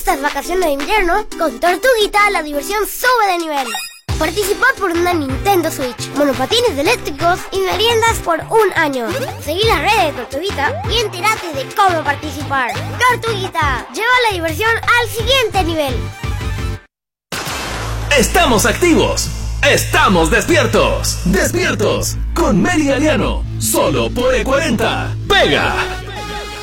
estas vacaciones de invierno, con Tortuguita la diversión sube de nivel. Participa por una Nintendo Switch, monopatines eléctricos y meriendas por 1 año. Seguí las redes de Tortuguita y entérate de cómo participar. Tortuguita, lleva la diversión al siguiente nivel. Estamos activos. Estamos despiertos. Despiertos con Mary Galeano. Solo por E40. ¡Pega!